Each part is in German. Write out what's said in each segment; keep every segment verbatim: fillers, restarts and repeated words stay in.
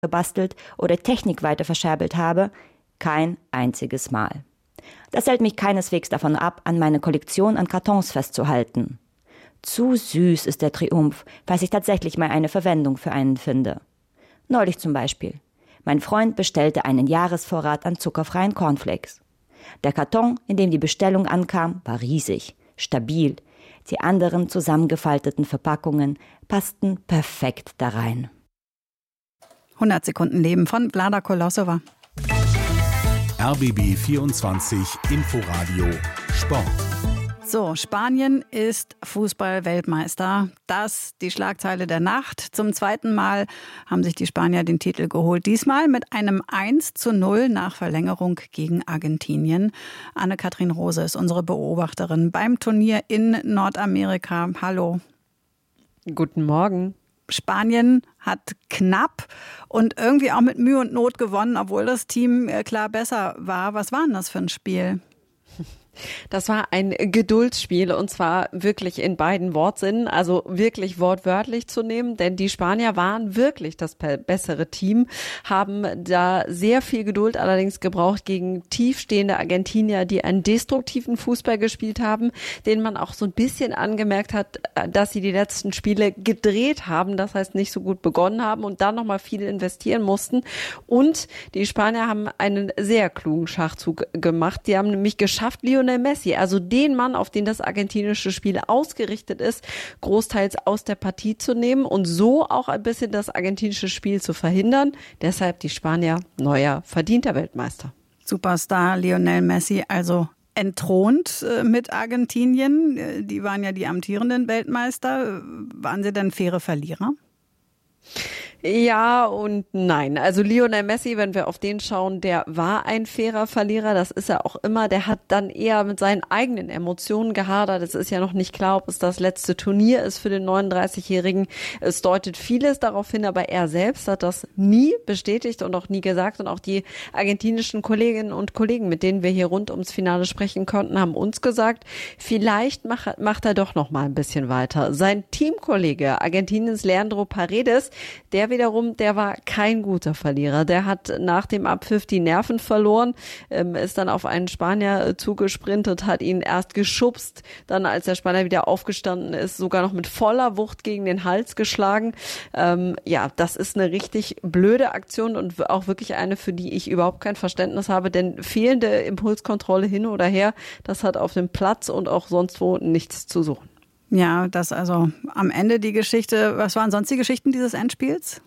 gebastelt oder Technik weiter verscherbelt habe? Kein einziges Mal. Das hält mich keineswegs davon ab, an meine Kollektion an Kartons festzuhalten. Zu süß ist der Triumph, falls ich tatsächlich mal eine Verwendung für einen finde. Neulich zum Beispiel. Mein Freund bestellte einen Jahresvorrat an zuckerfreien Cornflakes. Der Karton, in dem die Bestellung ankam, war riesig, stabil. Die anderen zusammengefalteten Verpackungen passten perfekt da rein. hundert Sekunden Leben von Vlada Kolosova. R B B vierundzwanzig Inforadio Sport. So, Spanien ist Fußball-Weltmeister. Das die Schlagzeile der Nacht. Zum zweiten Mal haben sich die Spanier den Titel geholt. Diesmal mit einem eins zu null nach Verlängerung gegen Argentinien. Anne-Kathrin Rose ist unsere Beobachterin beim Turnier in Nordamerika. Hallo. Guten Morgen. Spanien hat knapp und irgendwie auch mit Mühe und Not gewonnen, obwohl das Team klar besser war. Was war denn das für ein Spiel? Das war ein Geduldsspiel und zwar wirklich in beiden Wortsinnen, also wirklich wortwörtlich zu nehmen, denn die Spanier waren wirklich das bessere Team, haben da sehr viel Geduld allerdings gebraucht gegen tiefstehende Argentinier, die einen destruktiven Fußball gespielt haben, denen man auch so ein bisschen angemerkt hat, dass sie die letzten Spiele gedreht haben, das heißt nicht so gut begonnen haben und dann nochmal viel investieren mussten. Und die Spanier haben einen sehr klugen Schachzug gemacht, die haben nämlich geschafft, Lionel Messi, also den Mann, auf den das argentinische Spiel ausgerichtet ist, großteils aus der Partie zu nehmen und so auch ein bisschen das argentinische Spiel zu verhindern. Deshalb die Spanier neuer verdienter Weltmeister. Superstar Lionel Messi, also entthront mit Argentinien. Die waren ja die amtierenden Weltmeister. Waren sie denn faire Verlierer? Ja und nein. Also Lionel Messi, wenn wir auf den schauen, der war ein fairer Verlierer. Das ist er auch immer. Der hat dann eher mit seinen eigenen Emotionen gehadert. Es ist ja noch nicht klar, ob es das letzte Turnier ist für den neununddreißigjährigen. Es deutet vieles darauf hin, aber er selbst hat das nie bestätigt und auch nie gesagt. Und auch die argentinischen Kolleginnen und Kollegen, mit denen wir hier rund ums Finale sprechen konnten, haben uns gesagt, vielleicht macht, macht er doch noch mal ein bisschen weiter. Sein Teamkollege, Argentiniens Leandro Paredes, der wiederum, der war kein guter Verlierer. Der hat nach dem Abpfiff die Nerven verloren, ähm, ist dann auf einen Spanier zugesprintet, hat ihn erst geschubst, dann als der Spanier wieder aufgestanden ist, sogar noch mit voller Wucht gegen den Hals geschlagen. Ähm, ja, das ist eine richtig blöde Aktion und auch wirklich eine, für die ich überhaupt kein Verständnis habe, denn fehlende Impulskontrolle hin oder her, das hat auf dem Platz und auch sonst wo nichts zu suchen. Ja, das also am Ende die Geschichte. Was waren sonst die Geschichten dieses Endspiels?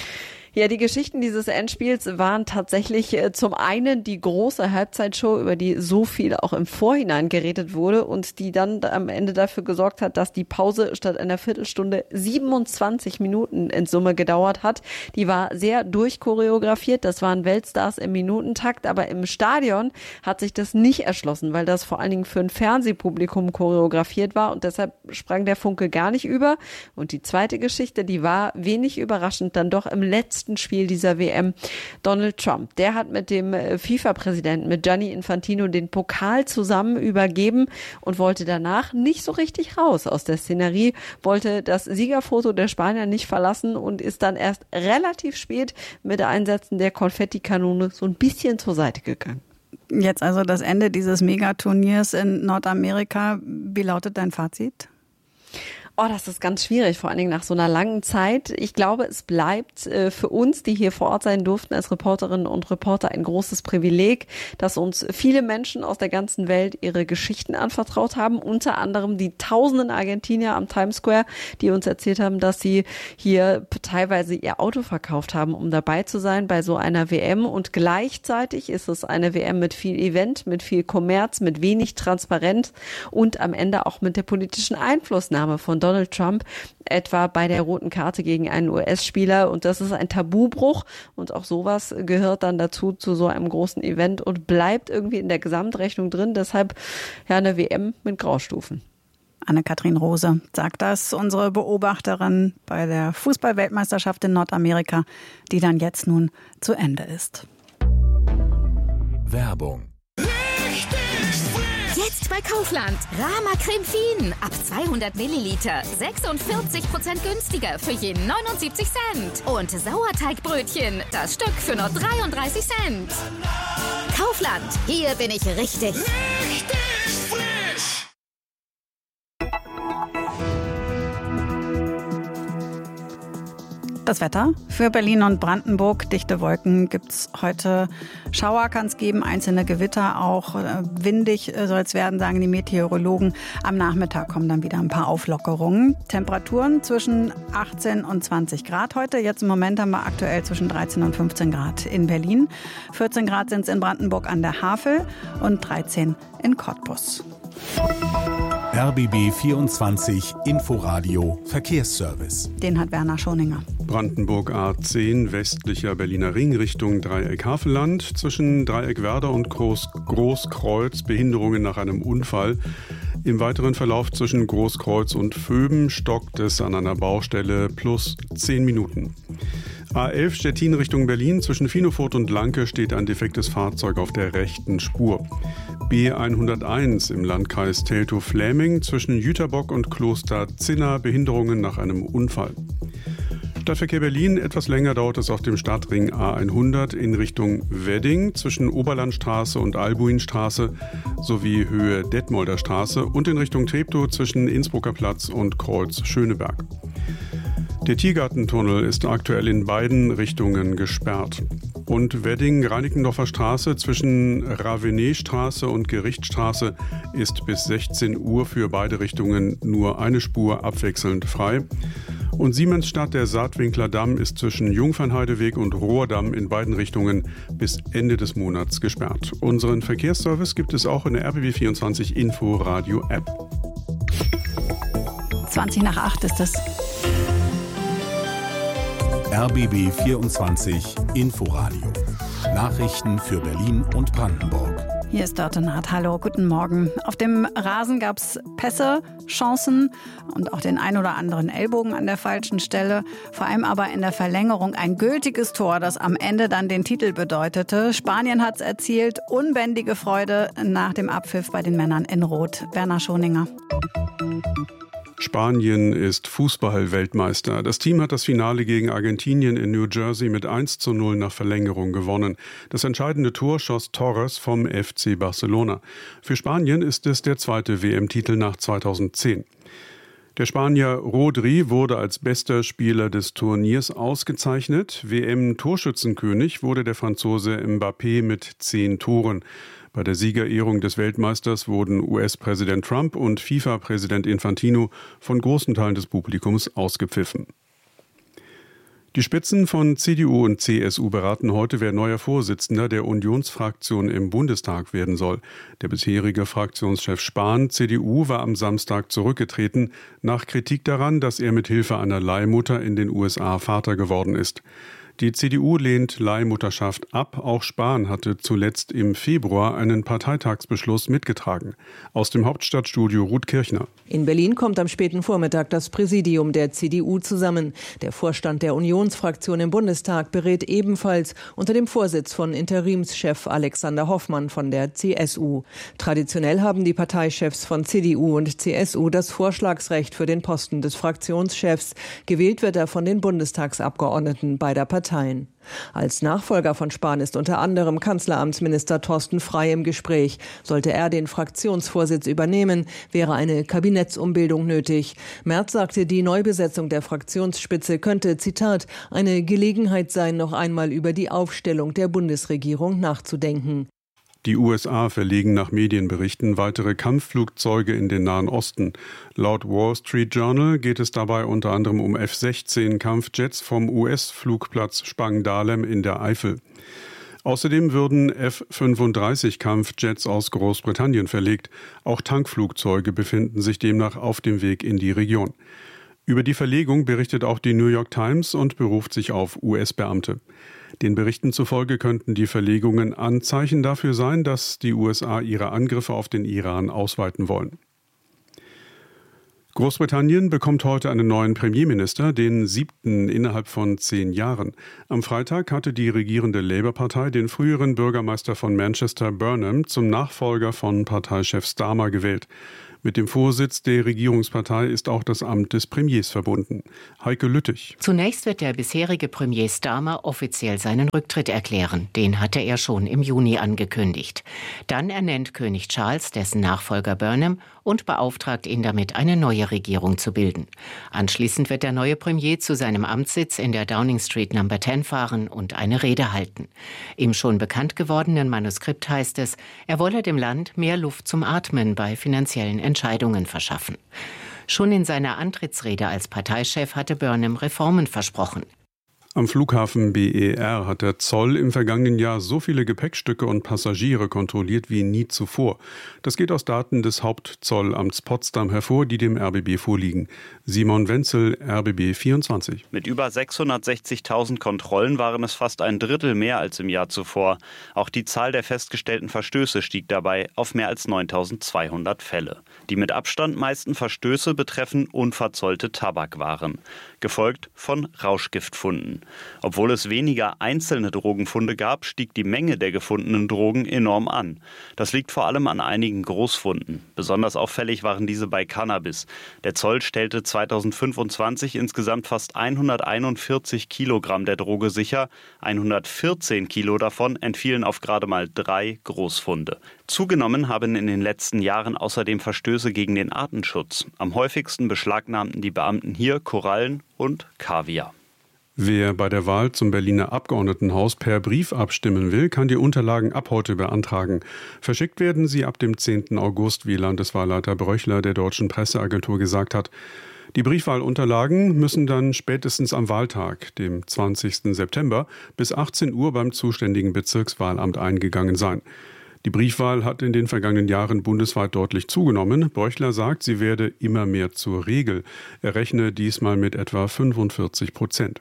Ja, die Geschichten dieses Endspiels waren tatsächlich äh, zum einen die große Halbzeitshow, über die so viel auch im Vorhinein geredet wurde und die dann am Ende dafür gesorgt hat, dass die Pause statt einer Viertelstunde siebenundzwanzig Minuten in Summe gedauert hat. Die war sehr durchchoreografiert, das waren Weltstars im Minutentakt, aber im Stadion hat sich das nicht erschlossen, weil das vor allen Dingen für ein Fernsehpublikum choreografiert war und deshalb sprang der Funke gar nicht über. Und die zweite Geschichte, die war wenig überraschend dann doch im letzten Spiel dieser W M. Donald Trump, der hat mit dem FIFA-Präsidenten, mit Gianni Infantino, den Pokal zusammen übergeben und wollte danach nicht so richtig raus aus der Szenerie, wollte das Siegerfoto der Spanier nicht verlassen und ist dann erst relativ spät mit Einsätzen der Konfettikanone so ein bisschen zur Seite gegangen. Jetzt also das Ende dieses Megaturniers in Nordamerika. Wie lautet dein Fazit? Oh, das ist ganz schwierig, vor allen Dingen nach so einer langen Zeit. Ich glaube, es bleibt äh, für uns, die hier vor Ort sein durften als Reporterinnen und Reporter, ein großes Privileg, dass uns viele Menschen aus der ganzen Welt ihre Geschichten anvertraut haben, unter anderem die tausenden Argentinier am Times Square, die uns erzählt haben, dass sie hier teilweise ihr Auto verkauft haben, um dabei zu sein bei so einer W M. Und gleichzeitig ist es eine W M mit viel Event, mit viel Kommerz, mit wenig Transparenz und am Ende auch mit der politischen Einflussnahme von Donald Trump, etwa bei der roten Karte gegen einen U S-Spieler. Und das ist ein Tabubruch. Und auch sowas gehört dann dazu, zu so einem großen Event und bleibt irgendwie in der Gesamtrechnung drin. Deshalb ja eine W M mit Graustufen. Anne-Kathrin Rose sagt das, unsere Beobachterin bei der Fußball-Weltmeisterschaft in Nordamerika, die dann jetzt nun zu Ende ist. Werbung. Jetzt bei Kaufland. Rama Creme Fien ab zweihundert Milliliter. sechsundvierzig Prozent günstiger für je neunundsiebzig Cent. Und Sauerteigbrötchen, das Stück für nur dreiunddreißig Cent. Kaufland, hier bin ich richtig. Richtig frisch! Das Wetter für Berlin und Brandenburg. Dichte Wolken gibt's heute. Schauer kann es geben, einzelne Gewitter auch. Windig soll es werden, sagen die Meteorologen. Am Nachmittag kommen dann wieder ein paar Auflockerungen. Temperaturen zwischen achtzehn und zwanzig Grad heute. Jetzt im Moment haben wir aktuell zwischen dreizehn und fünfzehn Grad in Berlin. vierzehn Grad sind es in Brandenburg an der Havel und dreizehn in Cottbus. R B B vierundzwanzig Inforadio Verkehrsservice. Den hat Werner Schoninger. Brandenburg A zehn, westlicher Berliner Ring Richtung Dreieck Havelland. Zwischen Dreieck Werder und Groß Großkreuz Behinderungen nach einem Unfall. Im weiteren Verlauf zwischen Großkreuz und Vöben stockt es an einer Baustelle plus zehn Minuten. A elf Stettin Richtung Berlin. Zwischen Finofurt und Lanke steht ein defektes Fahrzeug auf der rechten Spur. B hunderteins im Landkreis Teltow-Fläming. Zwischen Jüterbock und Kloster Zinna Behinderungen nach einem Unfall. Stadtverkehr Berlin. Etwas länger dauert es auf dem Stadtring A hundert in Richtung Wedding zwischen Oberlandstraße und Albuinstraße sowie Höhe Detmolder Straße und in Richtung Treptow zwischen Innsbrucker Platz und Kreuz Schöneberg. Der Tiergartentunnel ist aktuell in beiden Richtungen gesperrt. Und Wedding-Reinickendorfer Straße zwischen Ravenetstraße und Gerichtsstraße ist bis sechzehn Uhr für beide Richtungen nur eine Spur abwechselnd frei. Und Siemensstadt, der Saatwinkler Damm, ist zwischen Jungfernheideweg und Rohrdamm in beiden Richtungen bis Ende des Monats gesperrt. Unseren Verkehrsservice gibt es auch in der R B B vierundzwanzig Info Radio App. zwanzig nach acht ist es. R B B vierundzwanzig Inforadio. Nachrichten für Berlin und Brandenburg. Hier ist Dörte Naht. Hallo, guten Morgen. Auf dem Rasen gab es Pässe, Chancen und auch den ein oder anderen Ellbogen an der falschen Stelle. Vor allem aber in der Verlängerung ein gültiges Tor, das am Ende dann den Titel bedeutete. Spanien hat es erzielt. Unbändige Freude nach dem Abpfiff bei den Männern in Rot. Werner Schoninger. Spanien ist Fußball-Weltmeister. Das Team hat das Finale gegen Argentinien in New Jersey mit eins zu null nach Verlängerung gewonnen. Das entscheidende Tor schoss Torres vom F C Barcelona. Für Spanien ist es der zweite W M-Titel nach zweitausendzehn. Der Spanier Rodri wurde als bester Spieler des Turniers ausgezeichnet. W M-Torschützenkönig wurde der Franzose Mbappé mit zehn Toren. Bei der Siegerehrung des Weltmeisters wurden U S-Präsident Trump und FIFA-Präsident Infantino von großen Teilen des Publikums ausgepfiffen. Die Spitzen von C D U und C S U beraten heute, wer neuer Vorsitzender der Unionsfraktion im Bundestag werden soll. Der bisherige Fraktionschef Spahn, C D U, war am Samstag zurückgetreten, nach Kritik daran, dass er mit Hilfe einer Leihmutter in den U S A Vater geworden ist. Die C D U lehnt Leihmutterschaft ab. Auch Spahn hatte zuletzt im Februar einen Parteitagsbeschluss mitgetragen. Aus dem Hauptstadtstudio Ruth Kirchner. In Berlin kommt am späten Vormittag das Präsidium der C D U zusammen. Der Vorstand der Unionsfraktion im Bundestag berät ebenfalls unter dem Vorsitz von Interimschef Alexander Hoffmann von der C S U. Traditionell haben die Parteichefs von C D U und C S U das Vorschlagsrecht für den Posten des Fraktionschefs. Gewählt wird er von den Bundestagsabgeordneten beider Parteien. Als Nachfolger von Spahn ist unter anderem Kanzleramtsminister Thorsten Frey im Gespräch. Sollte er den Fraktionsvorsitz übernehmen, wäre eine Kabinettsumbildung nötig. Merz sagte, die Neubesetzung der Fraktionsspitze könnte, Zitat, eine Gelegenheit sein, noch einmal über die Aufstellung der Bundesregierung nachzudenken. Die U S A verlegen nach Medienberichten weitere Kampfflugzeuge in den Nahen Osten. Laut Wall Street Journal geht es dabei unter anderem um F sechzehn Kampfjets vom U S-Flugplatz Spangdahlem in der Eifel. Außerdem würden F fünfunddreißig Kampfjets aus Großbritannien verlegt. Auch Tankflugzeuge befinden sich demnach auf dem Weg in die Region. Über die Verlegung berichtet auch die New York Times und beruft sich auf U S-Beamte. Den Berichten zufolge könnten die Verlegungen Anzeichen dafür sein, dass die U S A ihre Angriffe auf den Iran ausweiten wollen. Großbritannien bekommt heute einen neuen Premierminister, den siebten innerhalb von zehn Jahren. Am Freitag hatte die regierende Labour-Partei den früheren Bürgermeister von Manchester, Burnham, zum Nachfolger von Parteichef Starmer gewählt. Mit dem Vorsitz der Regierungspartei ist auch das Amt des Premiers verbunden. Heike Lüttich. Zunächst wird der bisherige Premier Starmer offiziell seinen Rücktritt erklären. Den hatte er schon im Juni angekündigt. Dann ernennt König Charles dessen Nachfolger Burnham und beauftragt ihn damit, eine neue Regierung zu bilden. Anschließend wird der neue Premier zu seinem Amtssitz in der Downing Street Number zehn fahren und eine Rede halten. Im schon bekannt gewordenen Manuskript heißt es, er wolle dem Land mehr Luft zum Atmen bei finanziellen Entscheidungen verschaffen. Schon in seiner Antrittsrede als Parteichef hatte Burnham Reformen versprochen. Am Flughafen B E R hat der Zoll im vergangenen Jahr so viele Gepäckstücke und Passagiere kontrolliert wie nie zuvor. Das geht aus Daten des Hauptzollamts Potsdam hervor, die dem R B B vorliegen. Simon Wenzel, R B B vierundzwanzig. Mit über sechshundertsechzigtausend Kontrollen waren es fast ein Drittel mehr als im Jahr zuvor. Auch die Zahl der festgestellten Verstöße stieg dabei auf mehr als neuntausendzweihundert Fälle. Die mit Abstand meisten Verstöße betreffen unverzollte Tabakwaren, gefolgt von Rauschgiftfunden. Obwohl es weniger einzelne Drogenfunde gab, stieg die Menge der gefundenen Drogen enorm an. Das liegt vor allem an einigen Großfunden. Besonders auffällig waren diese bei Cannabis. Der Zoll stellte zweitausendfünfundzwanzig insgesamt fast hunderteinundvierzig Kilogramm der Droge sicher. hundertvierzehn Kilo davon entfielen auf gerade mal drei Großfunde. Zugenommen haben in den letzten Jahren außerdem Verstöße gegen den Artenschutz. Am häufigsten beschlagnahmten die Beamten hier Korallen und Kaviar. Wer bei der Wahl zum Berliner Abgeordnetenhaus per Brief abstimmen will, kann die Unterlagen ab heute beantragen. Verschickt werden sie ab dem zehnten August, wie Landeswahlleiter Bröchler der Deutschen Presseagentur gesagt hat. Die Briefwahlunterlagen müssen dann spätestens am Wahltag, dem zwanzigsten September, bis achtzehn Uhr beim zuständigen Bezirkswahlamt eingegangen sein. Die Briefwahl hat in den vergangenen Jahren bundesweit deutlich zugenommen. Bröchler sagt, sie werde immer mehr zur Regel. Er rechne diesmal mit etwa fünfundvierzig Prozent.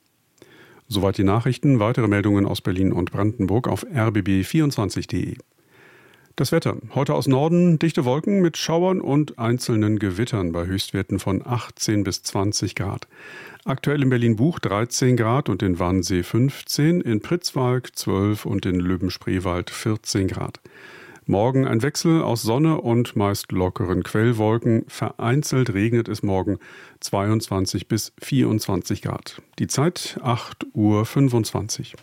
Soweit die Nachrichten. Weitere Meldungen aus Berlin und Brandenburg auf r b b vierundzwanzig punkt de. Das Wetter. Heute aus Norden dichte Wolken mit Schauern und einzelnen Gewittern bei Höchstwerten von achtzehn bis zwanzig Grad. Aktuell in Berlin-Buch dreizehn Grad und in Wannsee fünfzehn, in Pritzwalk zwölf und in Löben-Spreewald vierzehn Grad. Morgen ein Wechsel aus Sonne und meist lockeren Quellwolken. Vereinzelt regnet es morgen zweiundzwanzig bis vierundzwanzig Grad. Die Zeit acht Uhr fünfundzwanzig.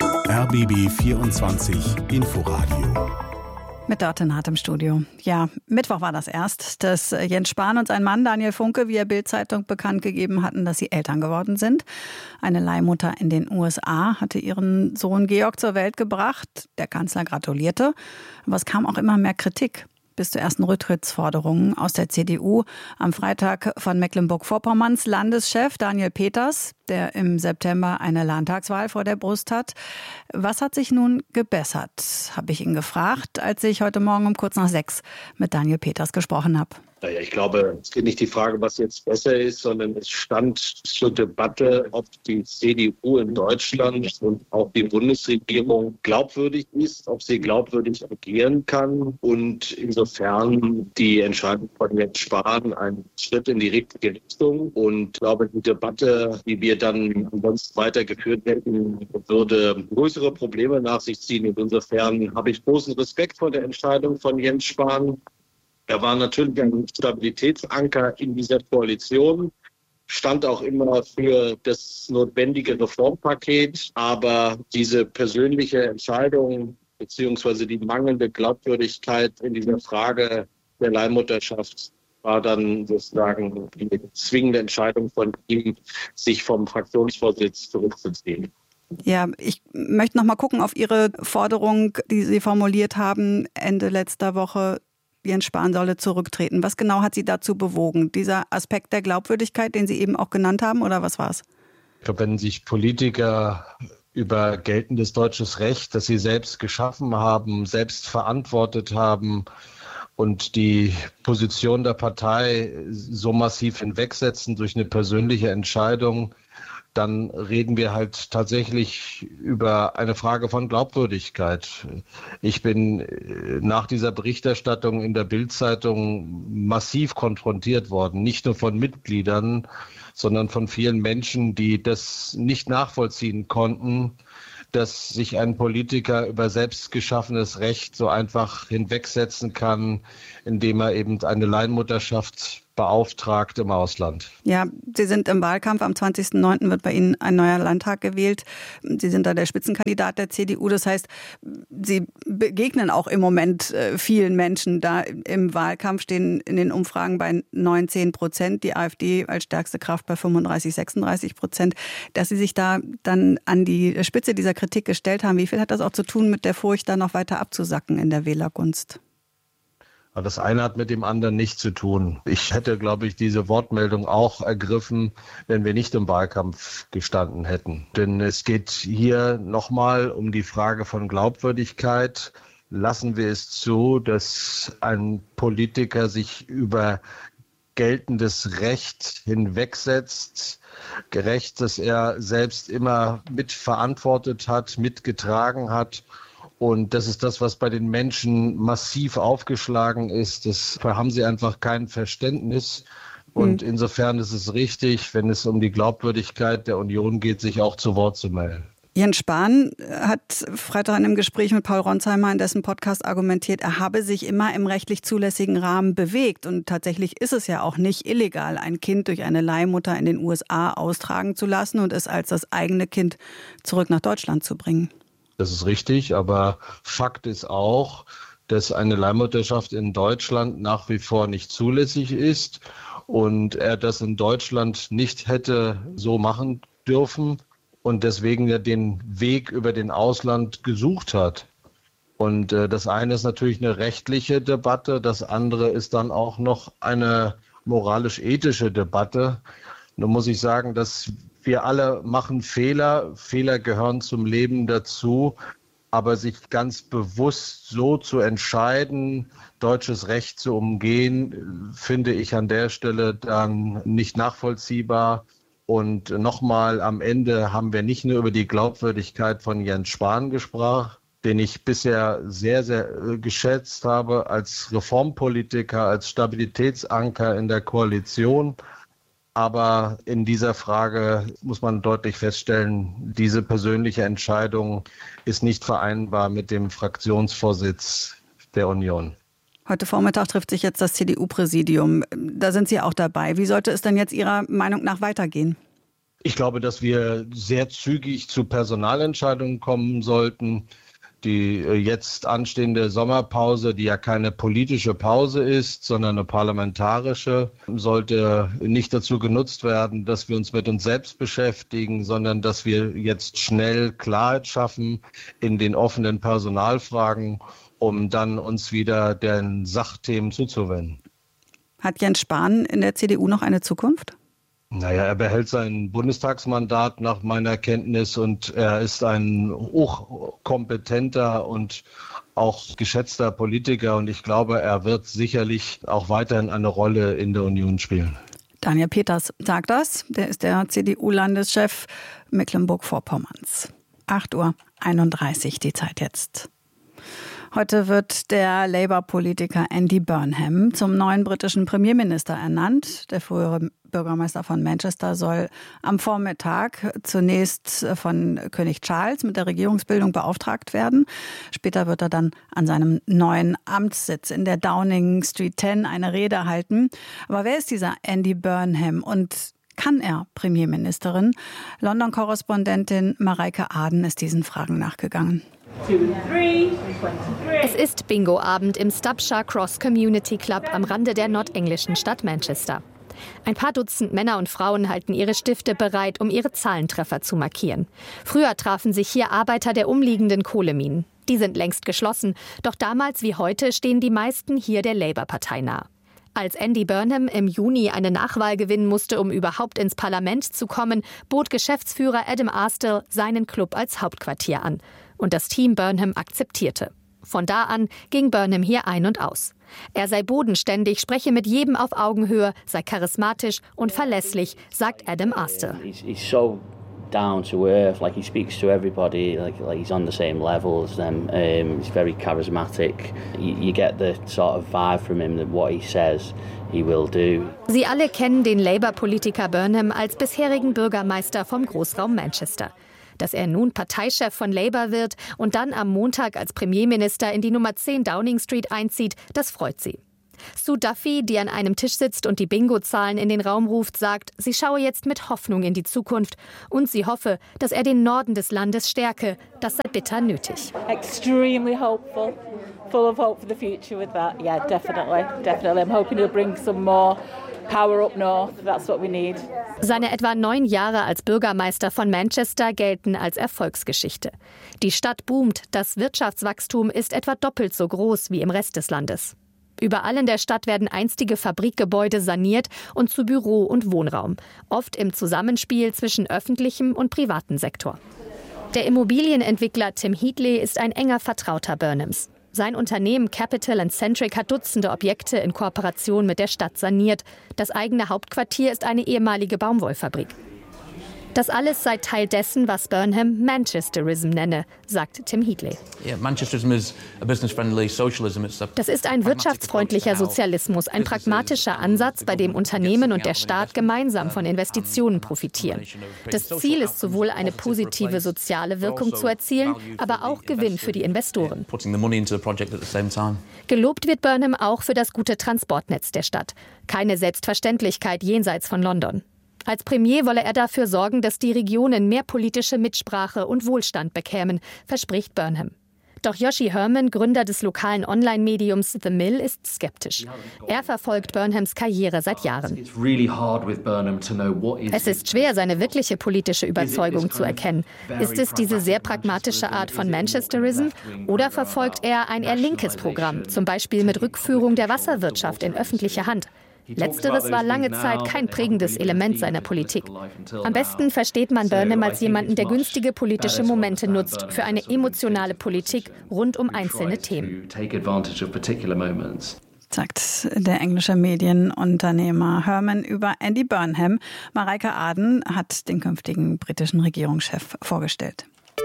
R B B vierundzwanzig Inforadio. Mit Dörte Naht im Studio. Ja, Mittwoch war das erst, dass Jens Spahn und sein Mann Daniel Funke via Bild-Zeitung bekannt gegeben hatten, dass sie Eltern geworden sind. Eine Leihmutter in den U S A hatte ihren Sohn Georg zur Welt gebracht. Der Kanzler gratulierte. Aber es kam auch immer mehr Kritik. Bis zu ersten Rücktrittsforderungen aus der C D U. Am Freitag von Mecklenburg-Vorpommerns Landeschef Daniel Peters, der im September eine Landtagswahl vor der Brust hat. Was hat sich nun gebessert, habe ich ihn gefragt, als ich heute Morgen um kurz nach sechs mit Daniel Peters gesprochen habe. Naja, ich glaube, es geht nicht die Frage, was jetzt besser ist, sondern es stand zur Debatte, ob die C D U in Deutschland und auch die Bundesregierung glaubwürdig ist, ob sie glaubwürdig agieren kann. Und insofern die Entscheidung von Jens Spahn ein Schritt in die richtige Richtung. Und ich glaube, die Debatte, die wir dann ansonsten weitergeführt hätten, würde größere Probleme nach sich ziehen. Insofern habe ich großen Respekt vor der Entscheidung von Jens Spahn. Er war natürlich ein Stabilitätsanker in dieser Koalition, stand auch immer für das notwendige Reformpaket. Aber diese persönliche Entscheidung beziehungsweise die mangelnde Glaubwürdigkeit in dieser Frage der Leihmutterschaft war dann sozusagen die zwingende Entscheidung von ihm, sich vom Fraktionsvorsitz zurückzuziehen. Ja, ich möchte noch mal gucken auf Ihre Forderung, die Sie formuliert haben Ende letzter Woche. Jens Spahn solle zurücktreten. Was genau hat Sie dazu bewogen? Dieser Aspekt der Glaubwürdigkeit, den Sie eben auch genannt haben, oder was war es? Ich glaube, wenn sich Politiker über geltendes deutsches Recht, das sie selbst geschaffen haben, selbst verantwortet haben und die Position der Partei so massiv hinwegsetzen durch eine persönliche Entscheidung, dann reden wir halt tatsächlich über eine Frage von Glaubwürdigkeit. Ich bin nach dieser Berichterstattung in der Bild-Zeitung massiv konfrontiert worden, nicht nur von Mitgliedern, sondern von vielen Menschen, die das nicht nachvollziehen konnten, dass sich ein Politiker über selbst geschaffenes Recht so einfach hinwegsetzen kann, indem er eben eine Leihmutterschaft beauftragt im Ausland. Ja, Sie sind im Wahlkampf. Am zwanzigsten neunten wird bei Ihnen ein neuer Landtag gewählt. Sie sind da der Spitzenkandidat der C D U. Das heißt, Sie begegnen auch im Moment vielen Menschen da im Wahlkampf, stehen in den Umfragen bei neunzehn Prozent. Die AfD als stärkste Kraft bei fünfunddreißig, sechsunddreißig Prozent. Dass Sie sich da dann an die Spitze dieser Kritik gestellt haben, wie viel hat das auch zu tun mit der Furcht, da noch weiter abzusacken in der Wählergunst? Das eine hat mit dem anderen nichts zu tun. Ich hätte, glaube ich, diese Wortmeldung auch ergriffen, wenn wir nicht im Wahlkampf gestanden hätten. Denn es geht hier nochmal um die Frage von Glaubwürdigkeit. Lassen wir es zu, dass ein Politiker sich über geltendes Recht hinwegsetzt, Recht, das er selbst immer mitverantwortet hat, mitgetragen hat. Und das ist das, was bei den Menschen massiv aufgeschlagen ist. Dafür haben sie einfach kein Verständnis. Und mhm. insofern ist es richtig, wenn es um die Glaubwürdigkeit der Union geht, sich auch zu Wort zu melden. Jens Spahn hat Freitag in einem Gespräch mit Paul Ronsheimer in dessen Podcast argumentiert, er habe sich immer im rechtlich zulässigen Rahmen bewegt. Und tatsächlich ist es ja auch nicht illegal, ein Kind durch eine Leihmutter in den U S A austragen zu lassen und es als das eigene Kind zurück nach Deutschland zu bringen. Das ist richtig, aber Fakt ist auch, dass eine Leihmutterschaft in Deutschland nach wie vor nicht zulässig ist und er das in Deutschland nicht hätte so machen dürfen und deswegen ja den Weg über den Ausland gesucht hat. Und äh, das eine ist natürlich eine rechtliche Debatte, das andere ist dann auch noch eine moralisch-ethische Debatte. Nun muss ich sagen, dass wir alle machen Fehler. Fehler gehören zum Leben dazu. Aber sich ganz bewusst so zu entscheiden, deutsches Recht zu umgehen, finde ich an der Stelle dann nicht nachvollziehbar. Und nochmal, am Ende haben wir nicht nur über die Glaubwürdigkeit von Jens Spahn gesprochen, den ich bisher sehr, sehr geschätzt habe als Reformpolitiker, als Stabilitätsanker in der Koalition. Aber in dieser Frage muss man deutlich feststellen, diese persönliche Entscheidung ist nicht vereinbar mit dem Fraktionsvorsitz der Union. Heute Vormittag trifft sich jetzt das C D U-Präsidium. Da sind Sie auch dabei. Wie sollte es denn jetzt Ihrer Meinung nach weitergehen? Ich glaube, dass wir sehr zügig zu Personalentscheidungen kommen sollten. Die jetzt anstehende Sommerpause, die ja keine politische Pause ist, sondern eine parlamentarische, sollte nicht dazu genutzt werden, dass wir uns mit uns selbst beschäftigen, sondern dass wir jetzt schnell Klarheit schaffen in den offenen Personalfragen, um dann uns wieder den Sachthemen zuzuwenden. Hat Jens Spahn in der C D U noch eine Zukunft? Naja, er behält sein Bundestagsmandat nach meiner Kenntnis und er ist ein hochkompetenter und auch geschätzter Politiker und ich glaube, er wird sicherlich auch weiterhin eine Rolle in der Union spielen. Daniel Peters sagt das. Der ist der C D U-Landeschef Mecklenburg-Vorpommerns. acht Uhr einunddreißig die Zeit jetzt. Heute wird der Labour-Politiker Andy Burnham zum neuen britischen Premierminister ernannt. Der frühere Bürgermeister von Manchester soll am Vormittag zunächst von König Charles mit der Regierungsbildung beauftragt werden. Später wird er dann an seinem neuen Amtssitz in der Downing Street zehn eine Rede halten. Aber wer ist dieser Andy Burnham und kann er Premierministerin? London-Korrespondentin Mareike Aden ist diesen Fragen nachgegangen. Es ist Bingo-Abend im Stubshire Cross Community Club am Rande der nordenglischen Stadt Manchester. Ein paar Dutzend Männer und Frauen halten ihre Stifte bereit, um ihre Zahlentreffer zu markieren. Früher trafen sich hier Arbeiter der umliegenden Kohleminen. Die sind längst geschlossen, doch damals wie heute stehen die meisten hier der Labour-Partei nah. Als Andy Burnham im Juni eine Nachwahl gewinnen musste, um überhaupt ins Parlament zu kommen, bot Geschäftsführer Adam Astill seinen Club als Hauptquartier an. Und das Team Burnham akzeptierte. Von da an ging Burnham hier ein und aus. Er sei bodenständig, spreche mit jedem auf Augenhöhe, sei charismatisch und verlässlich, sagt Adam Astill. down to earth, like he speaks to everybody, like, like he's on the same level as them. Um, he's very charismatic. You, you get the sort of vibe from him that what he says he will do. Sie alle kennen den Labour-Politiker Burnham als bisherigen Bürgermeister vom Großraum Manchester. Dass er nun Parteichef von Labour wird und dann am Montag als Premierminister in die Nummer zehn Downing Street einzieht, das freut sie. Sue Duffy, die an einem Tisch sitzt und die Bingo-Zahlen in den Raum ruft, sagt, sie schaue jetzt mit Hoffnung in die Zukunft und sie hoffe, dass er den Norden des Landes stärke. Das sei bitter nötig. Extremely hopeful, full of hope for the future with that. Yeah, definitely, definitely. I'm hoping he'll bring some more power up north. That's what we need. Seine etwa neun Jahre als Bürgermeister von Manchester gelten als Erfolgsgeschichte. Die Stadt boomt, das Wirtschaftswachstum ist etwa doppelt so groß wie im Rest des Landes. Überall in der Stadt werden einstige Fabrikgebäude saniert und zu Büro und Wohnraum, oft im Zusammenspiel zwischen öffentlichem und privatem Sektor. Der Immobilienentwickler Tim Heatley ist ein enger Vertrauter Burnhams. Sein Unternehmen Capital and Centric hat Dutzende Objekte in Kooperation mit der Stadt saniert. Das eigene Hauptquartier ist eine ehemalige Baumwollfabrik. Das alles sei Teil dessen, was Burnham Manchesterism nenne, sagt Tim Heatley. Das ist ein wirtschaftsfreundlicher Sozialismus, ein pragmatischer Ansatz, bei dem Unternehmen und der Staat gemeinsam von Investitionen profitieren. Das Ziel ist sowohl eine positive soziale Wirkung zu erzielen, aber auch Gewinn für die Investoren. Gelobt wird Burnham auch für das gute Transportnetz der Stadt. Keine Selbstverständlichkeit jenseits von London. Als Premier wolle er dafür sorgen, dass die Regionen mehr politische Mitsprache und Wohlstand bekämen, verspricht Burnham. Doch Yoshi Herman, Gründer des lokalen Online-Mediums The Mill, ist skeptisch. Er verfolgt Burnhams Karriere seit Jahren. Es ist schwer, seine wirkliche politische Überzeugung zu erkennen. Ist es diese sehr pragmatische Art von Manchesterism oder verfolgt er ein eher linkes Programm, zum Beispiel mit Rückführung der Wasserwirtschaft in öffentliche Hand? Letzteres war lange Zeit kein prägendes Element seiner Politik. Am besten versteht man Burnham als jemanden, der günstige politische Momente nutzt für eine emotionale Politik rund um einzelne Themen. Sagt der englische Medienunternehmer Herman über Andy Burnham. Mareike Aden hat den künftigen britischen Regierungschef vorgestellt.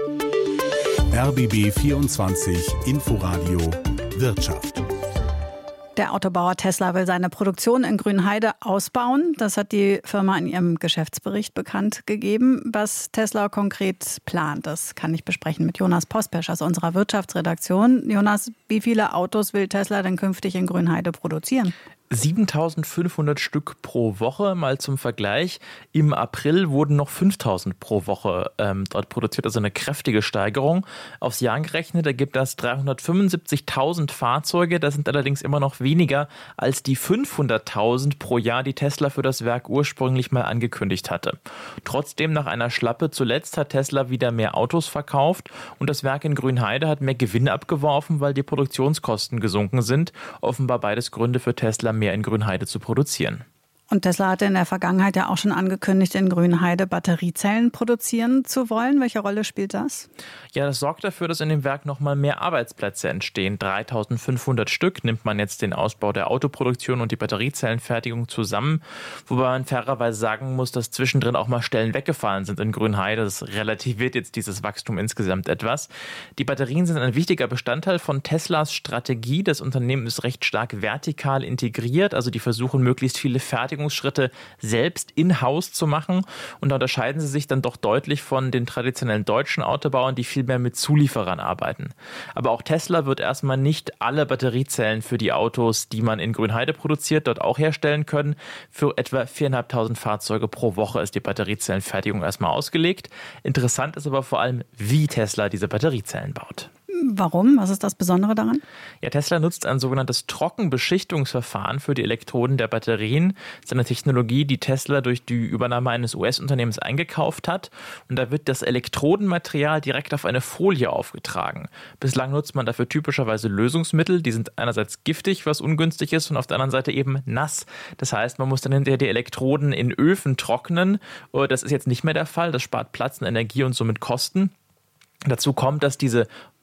R B B vierundzwanzig Inforadio Wirtschaft. Der Autobauer Tesla will seine Produktion in Grünheide ausbauen. Das hat die Firma in ihrem Geschäftsbericht bekannt gegeben. Was Tesla konkret plant, das kann ich besprechen mit Jonas Pospesch aus unserer Wirtschaftsredaktion. Jonas, wie viele Autos will Tesla denn künftig in Grünheide produzieren? siebentausendfünfhundert Stück pro Woche, mal zum Vergleich. Im April wurden noch fünftausend pro Woche ähm, dort produziert, also eine kräftige Steigerung. Aufs Jahr gerechnet ergibt das dreihundertfünfundsiebzigtausend Fahrzeuge. Das sind allerdings immer noch weniger als die fünfhunderttausend pro Jahr, die Tesla für das Werk ursprünglich mal angekündigt hatte. Trotzdem, nach einer Schlappe zuletzt hat Tesla wieder mehr Autos verkauft und das Werk in Grünheide hat mehr Gewinn abgeworfen, weil die Produktionskosten gesunken sind. Offenbar beides Gründe für Tesla, mehr in Grünheide zu produzieren. Und Tesla hatte in der Vergangenheit ja auch schon angekündigt, in Grünheide Batteriezellen produzieren zu wollen. Welche Rolle spielt das? Ja, das sorgt dafür, dass in dem Werk noch mal mehr Arbeitsplätze entstehen. dreitausendfünfhundert Stück nimmt man jetzt den Ausbau der Autoproduktion und die Batteriezellenfertigung zusammen. Wobei man fairerweise sagen muss, dass zwischendrin auch mal Stellen weggefallen sind in Grünheide. Das relativiert jetzt dieses Wachstum insgesamt etwas. Die Batterien sind ein wichtiger Bestandteil von Teslas Strategie. Das Unternehmen ist recht stark vertikal integriert. Also die versuchen, möglichst viele Fertigungsschritte selbst in-house zu machen. Und da unterscheiden sie sich dann doch deutlich von den traditionellen deutschen Autobauern, die viel mehr mit Zulieferern arbeiten. Aber auch Tesla wird erstmal nicht alle Batteriezellen für die Autos, die man in Grünheide produziert, dort auch herstellen können. Für etwa viertausendfünfhundert Fahrzeuge pro Woche ist die Batteriezellenfertigung erstmal ausgelegt. Interessant ist aber vor allem, wie Tesla diese Batteriezellen baut. Warum? Was ist das Besondere daran? Ja, Tesla nutzt ein sogenanntes Trockenbeschichtungsverfahren für die Elektroden der Batterien. Das ist eine Technologie, die Tesla durch die Übernahme eines U S-Unternehmens eingekauft hat. Und da wird das Elektrodenmaterial direkt auf eine Folie aufgetragen. Bislang nutzt man dafür typischerweise Lösungsmittel. Die sind einerseits giftig, was ungünstig ist, und auf der anderen Seite eben nass. Das heißt, man muss dann hinterher die Elektroden in Öfen trocknen. Das ist jetzt nicht mehr der Fall. Das spart Platz und Energie und somit Kosten. Dazu kommt, dass diese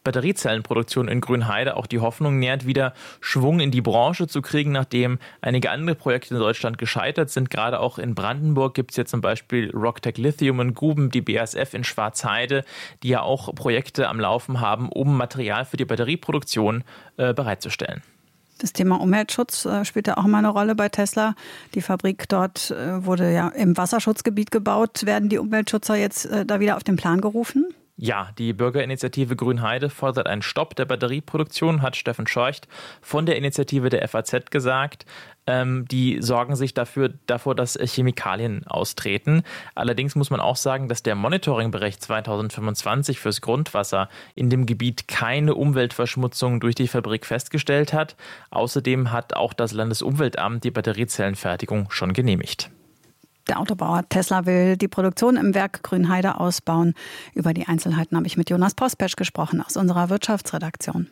Batteriezellenproduktion in Grünheide auch die Hoffnung nährt, wieder Schwung in die Branche zu kriegen, nachdem einige andere Projekte in Deutschland gescheitert sind. Gerade auch in Brandenburg gibt es ja zum Beispiel Rocktech Lithium in Guben, die B A S F in Schwarzheide, die ja auch Projekte am Laufen haben, um Material für die Batterieproduktion äh, bereitzustellen. Das Thema Umweltschutz äh, spielt ja auch immer eine Rolle bei Tesla. Die Fabrik dort äh, wurde ja im Wasserschutzgebiet gebaut. Werden die Umweltschützer jetzt äh, da wieder auf den Plan gerufen? Ja, die Bürgerinitiative Grünheide fordert einen Stopp der Batterieproduktion, hat Steffen Scheucht von der Initiative der F A Z gesagt. Ähm, die sorgen sich dafür, davor, dass Chemikalien austreten. Allerdings muss man auch sagen, dass der Monitoringbericht zweitausendfünfundzwanzig fürs Grundwasser in dem Gebiet keine Umweltverschmutzung durch die Fabrik festgestellt hat. Außerdem hat auch das Landesumweltamt die Batteriezellenfertigung schon genehmigt. Der Autobauer Tesla will die Produktion im Werk Grünheide ausbauen. Über die Einzelheiten habe ich mit Jonas Pospesch gesprochen aus unserer Wirtschaftsredaktion.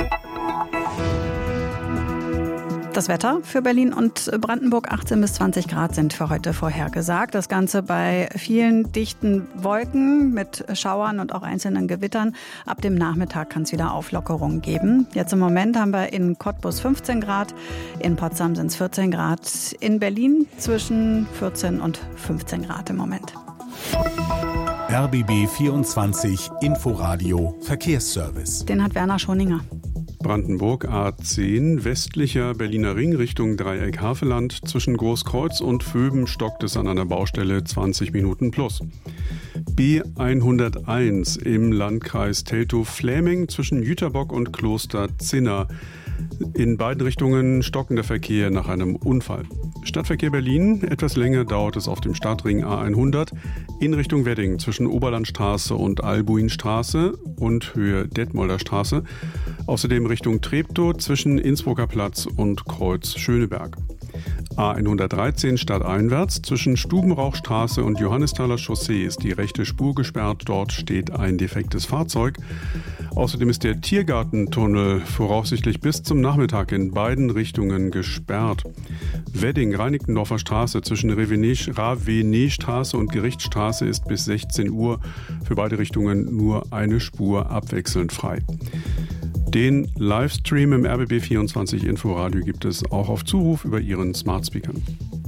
Das Wetter für Berlin und Brandenburg, achtzehn bis zwanzig Grad sind für heute vorhergesagt. Das Ganze bei vielen dichten Wolken mit Schauern und auch einzelnen Gewittern. Ab dem Nachmittag kann es wieder Auflockerungen geben. Jetzt im Moment haben wir in Cottbus fünfzehn Grad, in Potsdam sind es vierzehn Grad, in Berlin zwischen vierzehn und fünfzehn Grad im Moment. R B B vierundzwanzig Inforadio Verkehrsservice. Den hat Werner Schoninger. Brandenburg A zehn, westlicher Berliner Ring Richtung Dreieck Havelland. Zwischen Großkreuz und Vöben stockt es an einer Baustelle zwanzig Minuten plus. B hunderteins im Landkreis Teltow-Fläming zwischen Jüterbock und Kloster Zinna. In beiden Richtungen stockender Verkehr nach einem Unfall. Stadtverkehr Berlin, etwas länger dauert es auf dem Stadtring A hundert in Richtung Wedding zwischen Oberlandstraße und Albuinstraße und Höhe Detmolder Straße. Außerdem Richtung Treptow zwischen Innsbrucker Platz und Kreuz Schöneberg. A hundertdreizehn stadteinwärts zwischen Stubenrauchstraße und Johannisthaler Chaussee ist die rechte Spur gesperrt. Dort steht ein defektes Fahrzeug. Außerdem ist der Tiergartentunnel voraussichtlich bis zum Nachmittag in beiden Richtungen gesperrt. Wedding-Reinickendorfer Straße zwischen Ravenet-Straße und Gerichtsstraße ist bis sechzehn Uhr für beide Richtungen nur eine Spur abwechselnd frei. Den Livestream im R B B vierundzwanzig Inforadio gibt es auch auf Zuruf über Ihren Smart Speakern.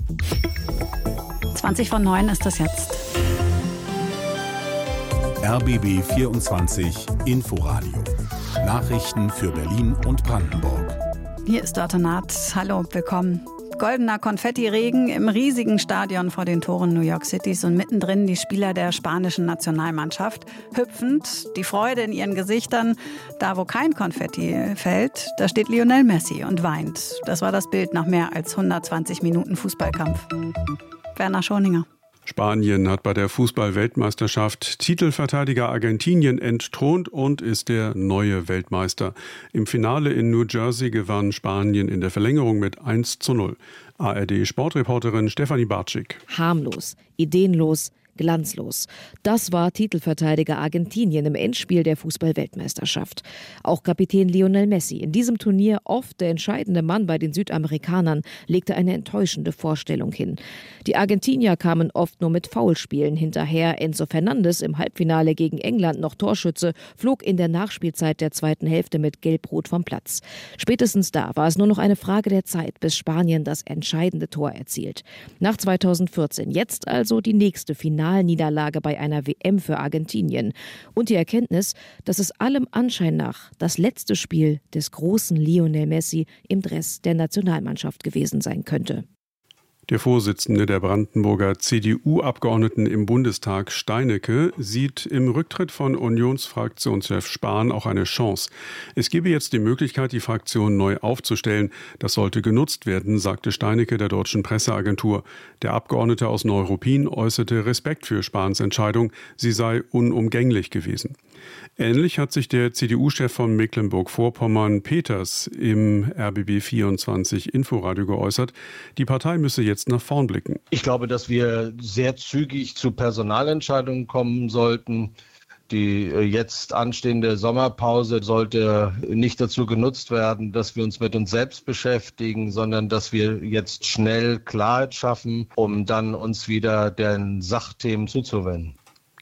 zwanzig von neun ist das jetzt. R B B vierundzwanzig Inforadio. Nachrichten für Berlin und Brandenburg. Hier ist Dörte Naht. Hallo, willkommen. Goldener Konfettiregen im riesigen Stadion vor den Toren New York Citys und mittendrin die Spieler der spanischen Nationalmannschaft. Hüpfend, die Freude in ihren Gesichtern. Da, wo kein Konfetti fällt, da steht Lionel Messi und weint. Das war das Bild nach mehr als hundertzwanzig Minuten Fußballkampf. Werner Schoninger. Spanien hat bei der Fußball-Weltmeisterschaft Titelverteidiger Argentinien entthront und ist der neue Weltmeister. Im Finale in New Jersey gewann Spanien in der Verlängerung mit eins zu null. A R D-Sportreporterin Stefanie Bartschik. Harmlos, ideenlos, glanzlos. Das war Titelverteidiger Argentinien im Endspiel der Fußball-Weltmeisterschaft. Auch Kapitän Lionel Messi, in diesem Turnier oft der entscheidende Mann bei den Südamerikanern, legte eine enttäuschende Vorstellung hin. Die Argentinier kamen oft nur mit Foulspielen hinterher. Enzo Fernandes im Halbfinale gegen England noch Torschütze, flog in der Nachspielzeit der zweiten Hälfte mit Gelb-Rot vom Platz. Spätestens da war es nur noch eine Frage der Zeit, bis Spanien das entscheidende Tor erzielt. Nach zweitausendvierzehn, jetzt also die nächste Finale Niederlage bei einer W M für Argentinien. Und die Erkenntnis, dass es allem Anschein nach das letzte Spiel des großen Lionel Messi im Dress der Nationalmannschaft gewesen sein könnte. Der Vorsitzende der Brandenburger C D U-Abgeordneten im Bundestag, Steinecke, sieht im Rücktritt von Unionsfraktionschef Spahn auch eine Chance. Es gebe jetzt die Möglichkeit, die Fraktion neu aufzustellen. Das sollte genutzt werden, sagte Steinecke der deutschen Presseagentur. Der Abgeordnete aus Neuruppin äußerte Respekt für Spahns Entscheidung. Sie sei unumgänglich gewesen. Ähnlich hat sich der C D U-Chef von Mecklenburg-Vorpommern, Peters, im R B B vierundzwanzig Inforadio geäußert. Die Partei müsse jetzt nach vorn blicken. Ich glaube, dass wir sehr zügig zu Personalentscheidungen kommen sollten. Die jetzt anstehende Sommerpause sollte nicht dazu genutzt werden, dass wir uns mit uns selbst beschäftigen, sondern dass wir jetzt schnell Klarheit schaffen, um dann uns wieder den Sachthemen zuzuwenden.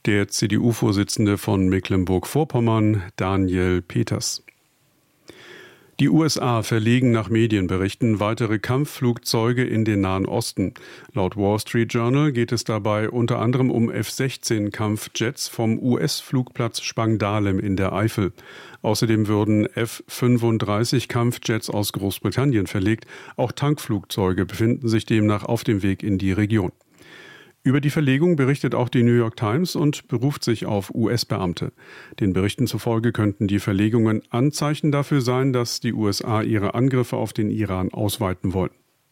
der C D U-Vorsitzende von Mecklenburg-Vorpommern, Daniel Peters. Die U S A verlegen nach Medienberichten weitere Kampfflugzeuge in den Nahen Osten. Laut Wall Street Journal geht es dabei unter anderem um F sechzehn Kampfjets vom U S-Flugplatz Spangdahlem in der Eifel. Außerdem würden F fünfunddreißig Kampfjets aus Großbritannien verlegt. Auch Tankflugzeuge befinden sich demnach auf dem Weg in die Region. Über die Verlegung berichtet auch die New York Times und beruft sich auf U S-Beamte. Den Berichten zufolge könnten die Verlegungen Anzeichen dafür sein, dass die U S A ihre Angriffe auf den Iran ausweiten wollen.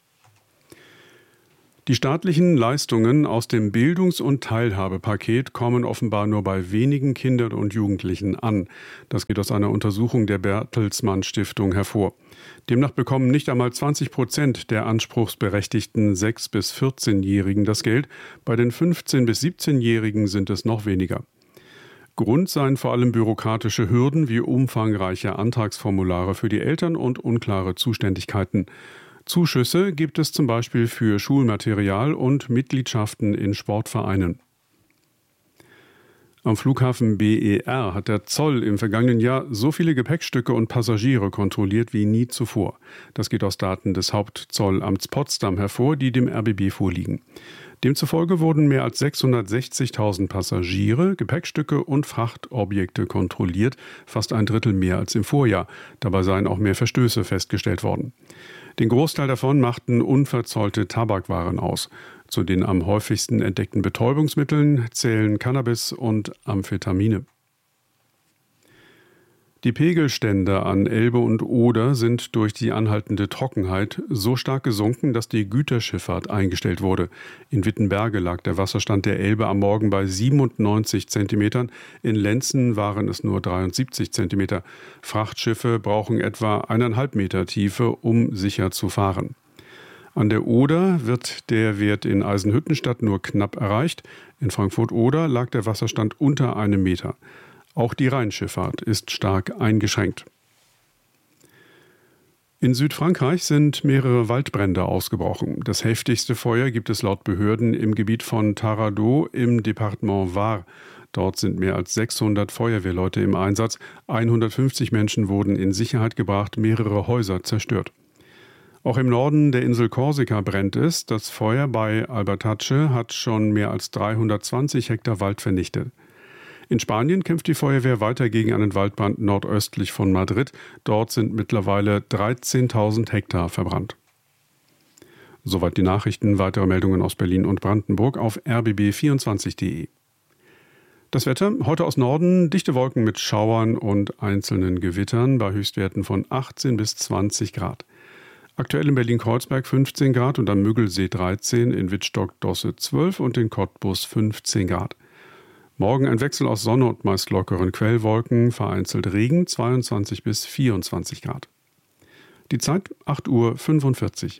Die staatlichen Leistungen aus dem Bildungs- und Teilhabepaket kommen offenbar nur bei wenigen Kindern und Jugendlichen an. Das geht aus einer Untersuchung der Bertelsmann Stiftung hervor. Demnach bekommen nicht einmal zwanzig Prozent der anspruchsberechtigten sechs- bis vierzehnjährigen das Geld. Bei den fünfzehn- bis siebzehnjährigen sind es noch weniger. Grund seien vor allem bürokratische Hürden wie umfangreiche Antragsformulare für die Eltern und unklare Zuständigkeiten. Zuschüsse gibt es zum Beispiel für Schulmaterial und Mitgliedschaften in Sportvereinen. Am Flughafen B E R hat der Zoll im vergangenen Jahr so viele Gepäckstücke und Passagiere kontrolliert wie nie zuvor. Das geht aus Daten des Hauptzollamts Potsdam hervor, die dem R B B vorliegen. Demzufolge wurden mehr als sechshundertsechzigtausend Passagiere, Gepäckstücke und Frachtobjekte kontrolliert, fast ein Drittel mehr als im Vorjahr. Dabei seien auch mehr Verstöße festgestellt worden. Den Großteil davon machten unverzollte Tabakwaren aus. Zu den am häufigsten entdeckten Betäubungsmitteln zählen Cannabis und Amphetamine. Die Pegelstände an Elbe und Oder sind durch die anhaltende Trockenheit so stark gesunken, dass die Güterschifffahrt eingestellt wurde. In Wittenberge lag der Wasserstand der Elbe am Morgen bei siebenundneunzig Zentimetern, in Lenzen waren es nur dreiundsiebzig Zentimeter. Frachtschiffe brauchen etwa eineinhalb Meter Tiefe, um sicher zu fahren. An der Oder wird der Wert in Eisenhüttenstadt nur knapp erreicht. In Frankfurt-Oder lag der Wasserstand unter einem Meter. Auch die Rheinschifffahrt ist stark eingeschränkt. In Südfrankreich sind mehrere Waldbrände ausgebrochen. Das heftigste Feuer gibt es laut Behörden im Gebiet von Taradot im Departement Var. Dort sind mehr als sechshundert Feuerwehrleute im Einsatz. hundertfünfzig Menschen wurden in Sicherheit gebracht, mehrere Häuser zerstört. Auch im Norden der Insel Korsika brennt es. Das Feuer bei Albertache hat schon mehr als dreihundertzwanzig Hektar Wald vernichtet. In Spanien kämpft die Feuerwehr weiter gegen einen Waldbrand nordöstlich von Madrid. Dort sind mittlerweile dreizehntausend Hektar verbrannt. Soweit die Nachrichten. Weitere Meldungen aus Berlin und Brandenburg auf r b b vierundzwanzig punkt d e. Das Wetter heute aus Norden, dichte Wolken mit Schauern und einzelnen Gewittern bei Höchstwerten von achtzehn bis zwanzig Grad. Aktuell in Berlin-Kreuzberg fünfzehn Grad und am Müggelsee dreizehn, in Wittstock-Dosse zwölf und in Cottbus fünfzehn Grad. Morgen ein Wechsel aus Sonne und meist lockeren Quellwolken, vereinzelt Regen, zweiundzwanzig bis vierundzwanzig Grad. Die Zeit acht Uhr fünfundvierzig.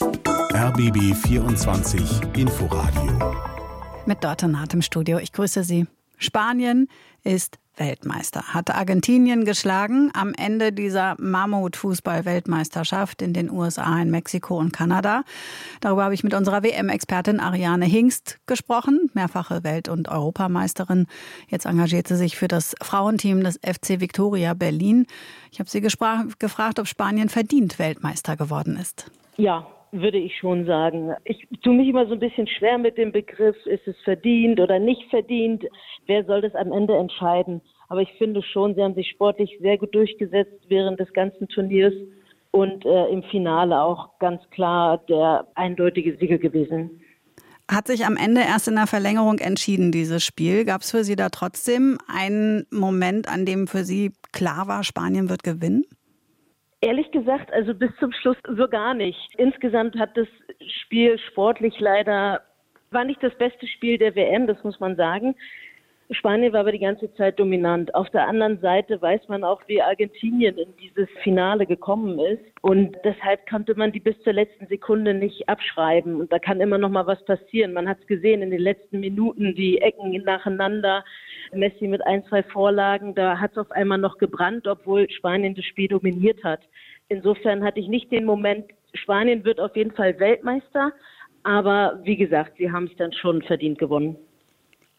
R B B vierundzwanzig Inforadio. Mit Dorte Naht im Studio. Ich grüße Sie. Spanien ist Weltmeister, hatte Argentinien geschlagen am Ende dieser Mammut-Fußball-Weltmeisterschaft in den U S A, in Mexiko und Kanada. Darüber habe ich mit unserer W M-Expertin Ariane Hingst gesprochen, mehrfache Welt- und Europameisterin. Jetzt engagiert sie sich für das Frauenteam des F C Viktoria Berlin. Ich habe sie gefragt, ob Spanien verdient Weltmeister geworden ist. Ja, würde ich schon sagen. Ich tue mich immer so ein bisschen schwer mit dem Begriff, ist es verdient oder nicht verdient? Wer soll das am Ende entscheiden? Aber ich finde schon, sie haben sich sportlich sehr gut durchgesetzt während des ganzen Turniers und äh, im Finale auch ganz klar der eindeutige Sieger gewesen. Hat sich am Ende erst in der Verlängerung entschieden, dieses Spiel. Gab es für Sie da trotzdem einen Moment, an dem für Sie klar war, Spanien wird gewinnen? Ehrlich gesagt, also bis zum Schluss so gar nicht. Insgesamt hat das Spiel sportlich leider, war nicht das beste Spiel der W M, das muss man sagen. Spanien war aber die ganze Zeit dominant. Auf der anderen Seite weiß man auch, wie Argentinien in dieses Finale gekommen ist. Und deshalb konnte man die bis zur letzten Sekunde nicht abschreiben. Und da kann immer noch mal was passieren. Man hat es gesehen in den letzten Minuten, die Ecken nacheinander. Messi mit ein, zwei Vorlagen, da hat es auf einmal noch gebrannt, obwohl Spanien das Spiel dominiert hat. Insofern hatte ich nicht den Moment, Spanien wird auf jeden Fall Weltmeister, aber wie gesagt, sie haben es dann schon verdient gewonnen.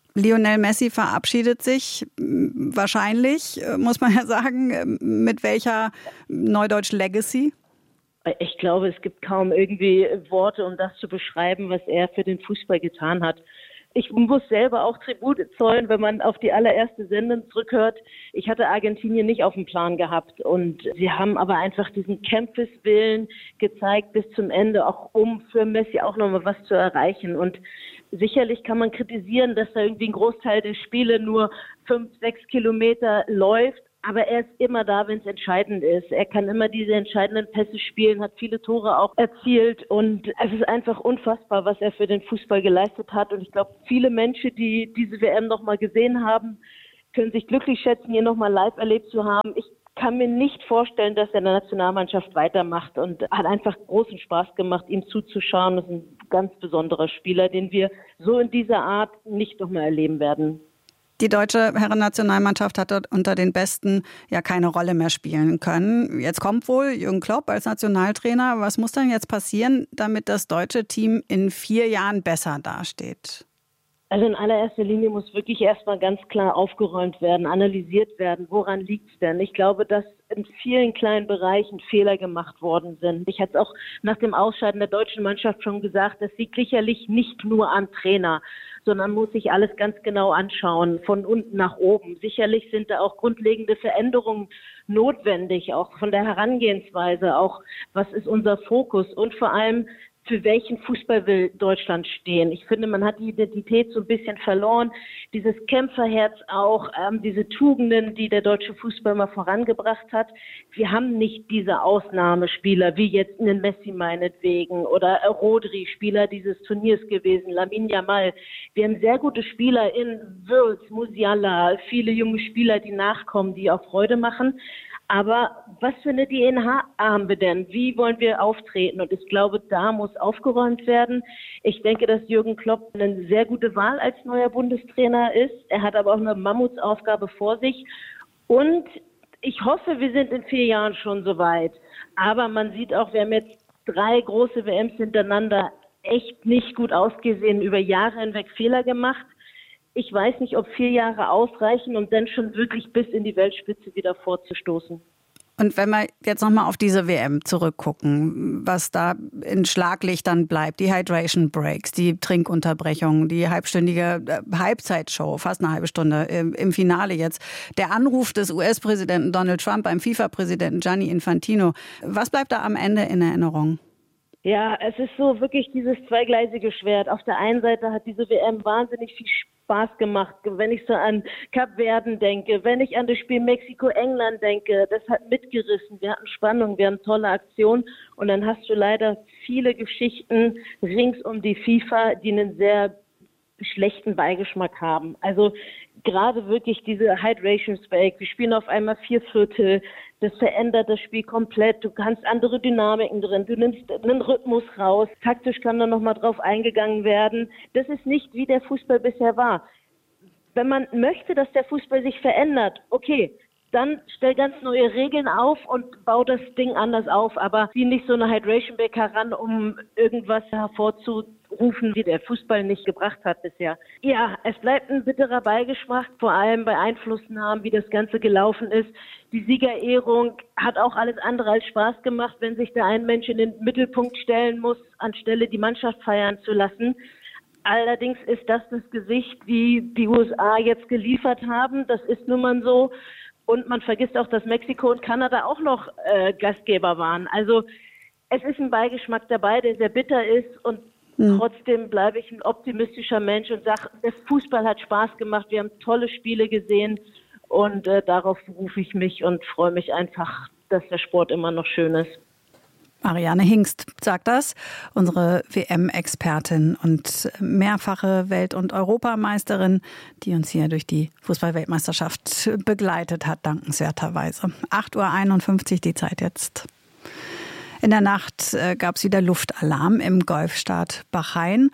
Lionel Messi verabschiedet sich wahrscheinlich, muss man ja sagen, mit welcher Neudeutsch Legacy? Ich glaube, es gibt kaum irgendwie Worte, um das zu beschreiben, was er für den Fußball getan hat. Ich muss selber auch Tribut zollen, wenn man auf die allererste Sendung zurückhört. Ich hatte Argentinien nicht auf dem Plan gehabt und sie haben aber einfach diesen Kampfeswillen gezeigt bis zum Ende, auch um für Messi auch nochmal was zu erreichen. Und sicherlich kann man kritisieren, dass da irgendwie ein Großteil der Spiele nur fünf, sechs Kilometer läuft. Aber er ist immer da, wenn es entscheidend ist. Er kann immer diese entscheidenden Pässe spielen, hat viele Tore auch erzielt. Und es ist einfach unfassbar, was er für den Fußball geleistet hat. Und ich glaube, viele Menschen, die diese W M noch mal gesehen haben, können sich glücklich schätzen, ihn noch mal live erlebt zu haben. Ich kann mir nicht vorstellen, dass er in der Nationalmannschaft weitermacht. Und hat einfach großen Spaß gemacht, ihm zuzuschauen. Das ist ein ganz besonderer Spieler, den wir so in dieser Art nicht noch mal erleben werden. Die deutsche Herrennationalmannschaft hat dort unter den Besten ja keine Rolle mehr spielen können. Jetzt kommt wohl Jürgen Klopp als Nationaltrainer. Was muss denn jetzt passieren, damit das deutsche Team in vier Jahren besser dasteht? Also in allererster Linie muss wirklich erstmal ganz klar aufgeräumt werden, analysiert werden. Woran liegt es denn? Ich glaube, dass in vielen kleinen Bereichen Fehler gemacht worden sind. Ich hatte es auch nach dem Ausscheiden der deutschen Mannschaft schon gesagt, das liegt sicherlich nicht nur am Trainer, sondern muss sich alles ganz genau anschauen, von unten nach oben. Sicherlich sind da auch grundlegende Veränderungen notwendig, auch von der Herangehensweise, auch was ist unser Fokus und vor allem, für welchen Fußball will Deutschland stehen. Ich finde, man hat die Identität so ein bisschen verloren. Dieses Kämpferherz auch, ähm, diese Tugenden, die der deutsche Fußball mal vorangebracht hat. Wir haben nicht diese Ausnahmespieler, wie jetzt einen Messi meinetwegen oder Rodri, Spieler dieses Turniers gewesen, Lamine Yamal. Wir haben sehr gute Spieler in Wirtz, Musiala, viele junge Spieler, die nachkommen, die auch Freude machen. Aber was für eine D N A haben wir denn? Wie wollen wir auftreten? Und ich glaube, da muss aufgeräumt werden. Ich denke, dass Jürgen Klopp eine sehr gute Wahl als neuer Bundestrainer ist. Er hat aber auch eine Mammutsaufgabe vor sich. Und ich hoffe, wir sind in vier Jahren schon soweit. Aber man sieht auch, wir haben jetzt drei große W Ms hintereinander echt nicht gut ausgesehen, über Jahre hinweg Fehler gemacht. Ich weiß nicht, ob vier Jahre ausreichen, um dann schon wirklich bis in die Weltspitze wieder vorzustoßen. Und wenn wir jetzt nochmal auf diese W M zurückgucken, was da in Schlaglichtern bleibt, die Hydration Breaks, die Trinkunterbrechungen, die halbstündige Halbzeitshow, fast eine halbe Stunde im Finale jetzt, der Anruf des U S-Präsidenten Donald Trump beim FIFA-Präsidenten Gianni Infantino. Was bleibt da am Ende in Erinnerung? Ja, es ist so wirklich dieses zweigleisige Schwert. Auf der einen Seite hat diese W M wahnsinnig viel Spaß gemacht. Wenn ich so an Kap Verden denke, wenn ich an das Spiel Mexiko-England denke, das hat mitgerissen. Wir hatten Spannung, wir hatten tolle Aktionen. Und dann hast du leider viele Geschichten rings um die FIFA, die einen sehr schlechten Beigeschmack haben. Also gerade wirklich diese Hydration Break. Wir spielen auf einmal vier Viertel. Das verändert das Spiel komplett. Du kannst andere Dynamiken drin. Du nimmst einen Rhythmus raus. Taktisch kann da nochmal drauf eingegangen werden. Das ist nicht, wie der Fußball bisher war. Wenn man möchte, dass der Fußball sich verändert, okay, dann stell ganz neue Regeln auf und bau das Ding anders auf. Aber zieh nicht so eine Hydration Break heran, um irgendwas hervorzurufen, wie der Fußball nicht gebracht hat bisher. Ja, es bleibt ein bitterer Beigeschmack, vor allem bei Einflussnahmen, wie das Ganze gelaufen ist. Die Siegerehrung hat auch alles andere als Spaß gemacht, wenn sich da ein Mensch in den Mittelpunkt stellen muss, anstelle die Mannschaft feiern zu lassen. Allerdings ist das das Gesicht, wie die U S A jetzt geliefert haben. Das ist nun mal so. Und man vergisst auch, dass Mexiko und Kanada auch noch äh, Gastgeber waren. Also es ist ein Beigeschmack dabei, der sehr bitter ist. Und mhm. trotzdem bleibe ich ein optimistischer Mensch und sage, der Fußball hat Spaß gemacht. Wir haben tolle Spiele gesehen. Und äh, darauf berufe ich mich und freue mich einfach, dass der Sport immer noch schön ist. Marianne Hingst sagt das, unsere W M-Expertin und mehrfache Welt- und Europameisterin, die uns hier durch die Fußball-Weltmeisterschaft begleitet hat, dankenswerterweise. acht Uhr einundfünfzig die Zeit jetzt. In der Nacht gab es wieder Luftalarm im Golfstaat Bahrain.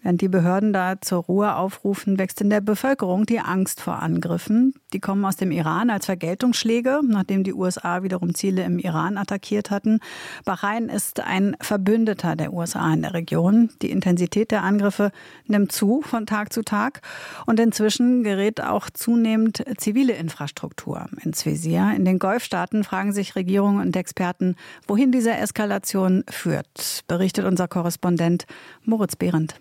Während die Behörden da zur Ruhe aufrufen, wächst in der Bevölkerung die Angst vor Angriffen. Die kommen aus dem Iran als Vergeltungsschläge, nachdem die U S A wiederum Ziele im Iran attackiert hatten. Bahrain ist ein Verbündeter der U S A in der Region. Die Intensität der Angriffe nimmt zu von Tag zu Tag. Und inzwischen gerät auch zunehmend zivile Infrastruktur ins Visier. In den Golfstaaten fragen sich Regierungen und Experten, wohin diese Eskalation führt, berichtet unser Korrespondent Moritz Behrendt.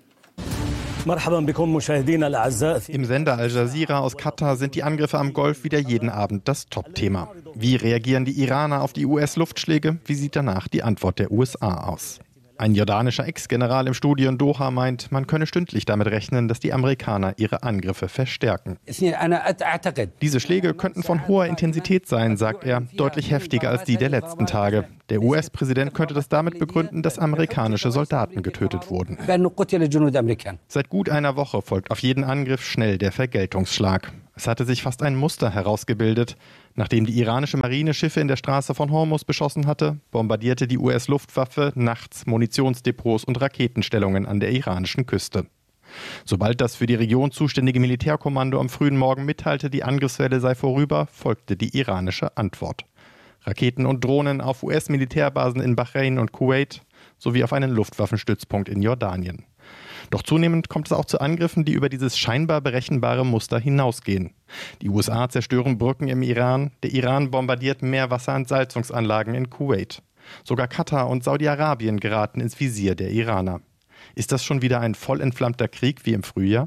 Im Sender Al Jazeera aus Katar sind die Angriffe am Golf wieder jeden Abend das Top-Thema. Wie reagieren die Iraner auf die U S-Luftschläge? Wie sieht danach die Antwort der U S A aus? Ein jordanischer Ex-General im Studio in Doha meint, man könne stündlich damit rechnen, dass die Amerikaner ihre Angriffe verstärken. Diese Schläge könnten von hoher Intensität sein, sagt er, deutlich heftiger als die der letzten Tage. Der U S-Präsident könnte das damit begründen, dass amerikanische Soldaten getötet wurden. Seit gut einer Woche folgt auf jeden Angriff schnell der Vergeltungsschlag. Es hatte sich fast ein Muster herausgebildet. Nachdem die iranische Marine Schiffe in der Straße von Hormuz beschossen hatte, bombardierte die U S-Luftwaffe nachts Munitionsdepots und Raketenstellungen an der iranischen Küste. Sobald das für die Region zuständige Militärkommando am frühen Morgen mitteilte, die Angriffswelle sei vorüber, folgte die iranische Antwort. Raketen und Drohnen auf U S-Militärbasen in Bahrain und Kuwait sowie auf einen Luftwaffenstützpunkt in Jordanien. Doch zunehmend kommt es auch zu Angriffen, die über dieses scheinbar berechenbare Muster hinausgehen. Die U S A zerstören Brücken im Iran, der Iran bombardiert Meerwasserentsalzungsanlagen in Kuwait. Sogar Katar und Saudi-Arabien geraten ins Visier der Iraner. Ist das schon wieder ein voll entflammter Krieg wie im Frühjahr?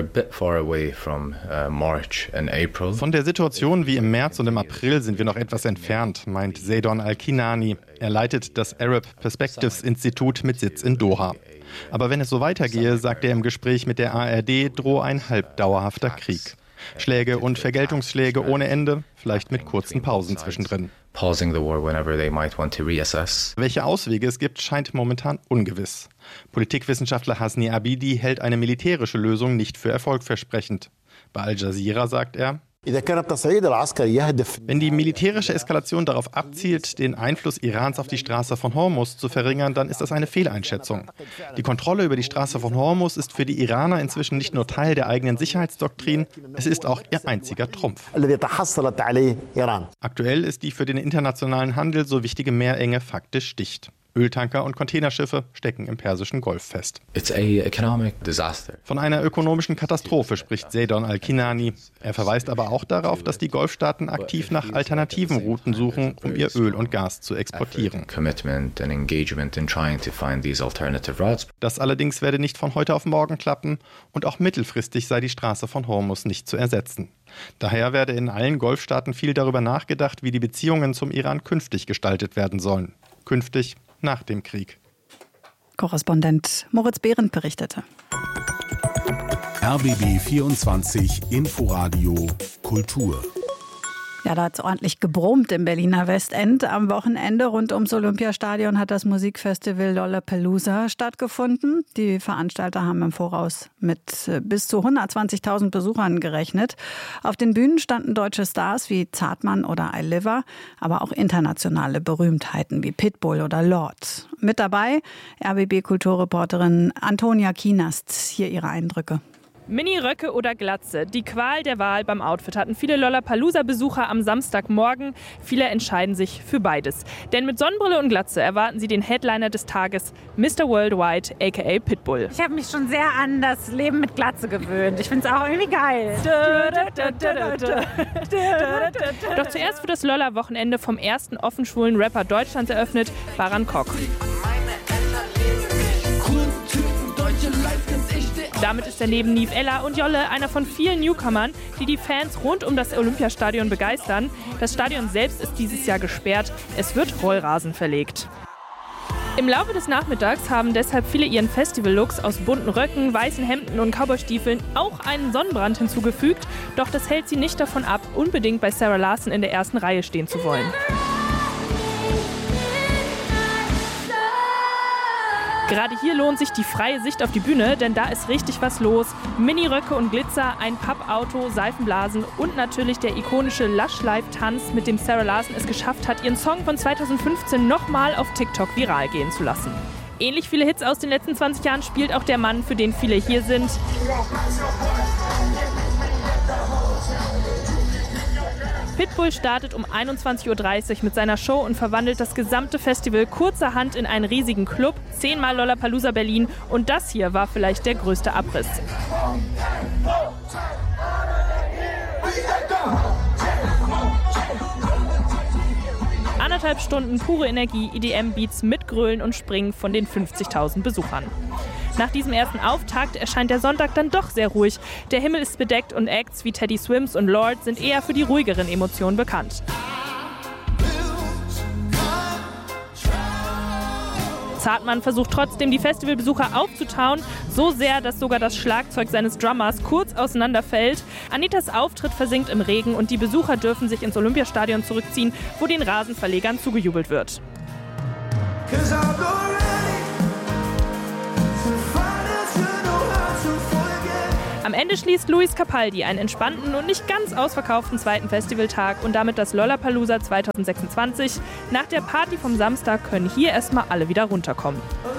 Von der Situation wie im März und im April sind wir noch etwas entfernt, meint Zeidon Al-Kinani. Er leitet das Arab Perspectives Institut mit Sitz in Doha. Aber wenn es so weitergehe, sagt er im Gespräch mit der A R D, drohe ein halbdauerhafter Krieg. Schläge und Vergeltungsschläge ohne Ende, vielleicht mit kurzen Pausen zwischendrin. Welche Auswege es gibt, scheint momentan ungewiss. Politikwissenschaftler Hasni Abidi hält eine militärische Lösung nicht für erfolgversprechend. Bei Al Jazeera sagt er, wenn die militärische Eskalation darauf abzielt, den Einfluss Irans auf die Straße von Hormuz zu verringern, dann ist das eine Fehleinschätzung. Die Kontrolle über die Straße von Hormuz ist für die Iraner inzwischen nicht nur Teil der eigenen Sicherheitsdoktrin, es ist auch ihr einziger Trumpf. Aktuell ist die für den internationalen Handel so wichtige Meerenge faktisch dicht. Öltanker und Containerschiffe stecken im Persischen Golf fest. Von einer ökonomischen Katastrophe spricht Zeidon Al-Kinani. Er verweist aber auch darauf, dass die Golfstaaten aktiv nach alternativen Routen suchen, um ihr Öl und Gas zu exportieren. Das allerdings werde nicht von heute auf morgen klappen und auch mittelfristig sei die Straße von Hormuz nicht zu ersetzen. Daher werde in allen Golfstaaten viel darüber nachgedacht, wie die Beziehungen zum Iran künftig gestaltet werden sollen. Künftig nach dem Krieg. Korrespondent Moritz Behrendt berichtete. R B B vierundzwanzig Inforadio Kultur. Ja, da hat es ordentlich gebrummt im Berliner Westend. Am Wochenende rund ums Olympiastadion hat das Musikfestival Lollapalooza stattgefunden. Die Veranstalter haben im Voraus mit bis zu hundertzwanzigtausend Besuchern gerechnet. Auf den Bühnen standen deutsche Stars wie Zartmann oder iLiver, aber auch internationale Berühmtheiten wie Pitbull oder Lord. Mit dabei R B B-Kulturreporterin Antonia Kienast. Hier ihre Eindrücke. Mini-Röcke oder Glatze, die Qual der Wahl beim Outfit hatten viele Lollapalooza-Besucher am Samstagmorgen. Viele entscheiden sich für beides. Denn mit Sonnenbrille und Glatze erwarten sie den Headliner des Tages, Mister Worldwide, aka Pitbull. Ich habe mich schon sehr an das Leben mit Glatze gewöhnt. Ich finde es auch irgendwie geil. Doch zuerst wird das Lolla-Wochenende vom ersten offenschwulen Rapper Deutschlands eröffnet, Baran Kock. Damit ist er neben Niv Ella und Jolle einer von vielen Newcomern, die die Fans rund um das Olympiastadion begeistern. Das Stadion selbst ist dieses Jahr gesperrt. Es wird Rollrasen verlegt. Im Laufe des Nachmittags haben deshalb viele ihren Festival-Looks aus bunten Röcken, weißen Hemden und Cowboystiefeln auch einen Sonnenbrand hinzugefügt. Doch das hält sie nicht davon ab, unbedingt bei Sarah Larson in der ersten Reihe stehen zu wollen. Gerade hier lohnt sich die freie Sicht auf die Bühne, denn da ist richtig was los. Mini-Röcke und Glitzer, ein Pappauto, Seifenblasen und natürlich der ikonische Lush-Live-Tanz, mit dem Sarah Larson es geschafft hat, ihren Song von zweitausendfünfzehn nochmal auf TikTok viral gehen zu lassen. Ähnlich viele Hits aus den letzten zwanzig Jahren spielt auch der Mann, für den viele hier sind. Pitbull startet um einundzwanzig Uhr dreißig mit seiner Show und verwandelt das gesamte Festival kurzerhand in einen riesigen Club, zehnmal Lollapalooza Berlin, und das hier war vielleicht der größte Abriss. Anderthalb Stunden pure Energie, E D M-Beats mit Grölen und Springen von den fünfzigtausend Besuchern. Nach diesem ersten Auftakt erscheint der Sonntag dann doch sehr ruhig. Der Himmel ist bedeckt und Acts wie Teddy Swims und Lorde sind eher für die ruhigeren Emotionen bekannt. Zartmann versucht trotzdem, die Festivalbesucher aufzutauen, so sehr, dass sogar das Schlagzeug seines Drummers kurz auseinanderfällt. Anitas Auftritt versinkt im Regen und die Besucher dürfen sich ins Olympiastadion zurückziehen, wo den Rasenverlegern zugejubelt wird. Am Ende schließt Luis Capaldi einen entspannten und nicht ganz ausverkauften zweiten Festivaltag und damit das Lollapalooza zweitausendsechsundzwanzig. Nach der Party vom Samstag können hier erstmal alle wieder runterkommen.